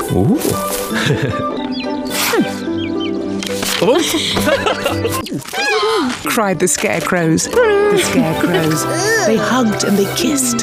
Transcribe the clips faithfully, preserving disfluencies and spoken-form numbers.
Ooh. Cried the scarecrows. The scarecrows. They hugged and they kissed.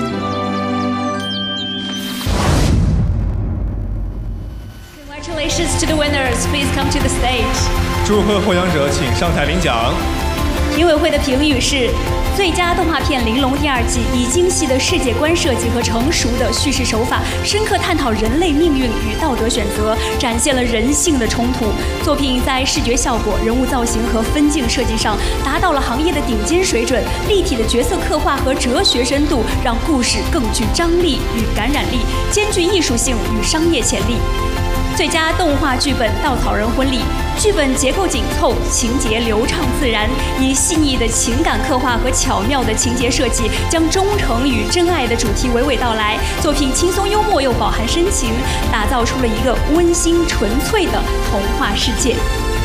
Congratulations to the winners. Please come to the stage. 祝贺获奖者，请上台领奖。 评委会的评语是：最佳动画片《玲珑》第二季，以精细的世界观设计和成熟的叙事手法，深刻探讨人类命运与道德选择，展现了人性的冲突。作品在视觉效果、人物造型和分镜设计上达到了行业的顶尖水准，立体的角色刻画和哲学深度，让故事更具张力与感染力，兼具艺术性与商业潜力。最佳动画剧本《稻草人婚礼》，剧本结构紧凑，情节流畅自然，以细腻的情感刻画和巧妙的情节设计，将忠诚与真爱的主题娓娓道来。作品轻松幽默又饱含深情，打造出了一个温馨纯粹的童话世界。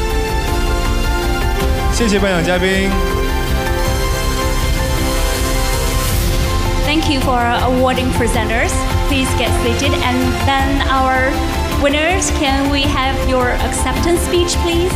谢谢颁奖嘉宾。 Thank you for awarding presenters. Please get seated, and then our winners, can we have your acceptance speech, please?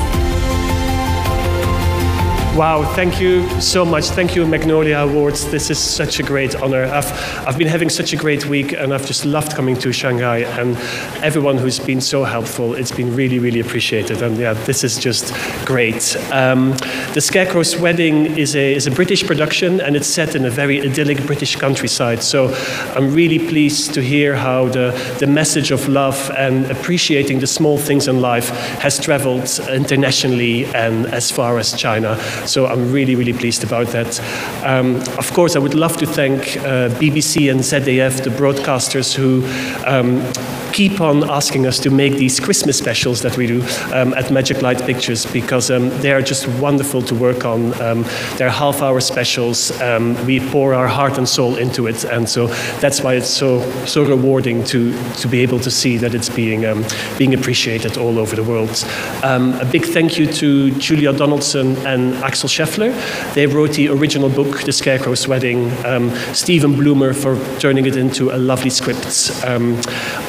Wow, thank you so much. Thank you, Magnolia Awards. This is such a great honor. I've, I've been having such a great week, and I've just loved coming to Shanghai, and everyone who's been so helpful. It's been really, really appreciated. And yeah, this is just great. Um, the Scarecrow's Wedding is a, is a British production, and it's set in a very idyllic British countryside. So I'm really pleased to hear how the, the message of love and appreciating the small things in life has traveled internationally and as far as China. So I'm really, really pleased about that. Um, of course, I would love to thank uh, B B C and Z D F, the broadcasters who um, keep on asking us to make these Christmas specials that we do um, at Magic Light Pictures, because um, they are just wonderful to work on. Um, they're half-hour specials. Um, we pour our heart and soul into it, and so that's why it's so so rewarding to to be able to see that it's being um, being appreciated all over the world. Um, a big thank you to Julia Donaldson and Axel Scheffler. They wrote the original book, The Scarecrow's Wedding. Um, Stephen Bloomer for turning it into a lovely script. Um,